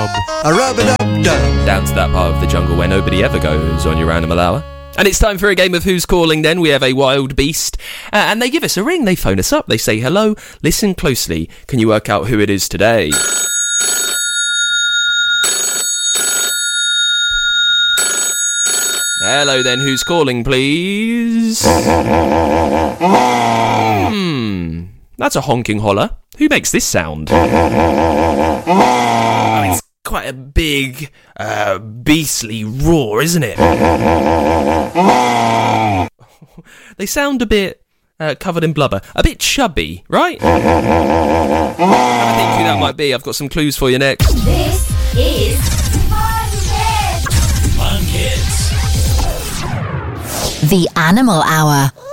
A rub-a-dub-dub. Down to that part of the jungle where nobody ever goes on your Animal Hour. And it's time for a game of Who's Calling then. We have a wild beast. And they give us a ring. They phone us up. They say hello. Listen closely. Can you work out who it is today? Hello then. Who's calling, please? That's a honking holler. Who makes this sound? Oh, it's quite a big, beastly roar, isn't it? They sound a bit covered in blubber. A bit chubby, right? Have a think who that might be. I've got some clues for you next. This is Fun Kids. The Animal Hour.